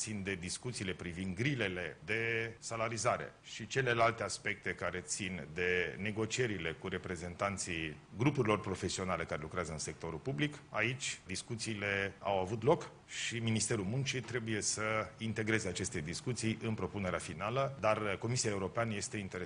țin de discuțiile privind grilele de salarizare și celelalte aspecte care țin de negocierile cu reprezentanții grupurilor profesionale care lucrează în sectorul public, aici discuțiile au avut loc și Ministerul Muncii trebuie să integreze aceste discuții în propunerea finală, dar Comisia Europeană este interesată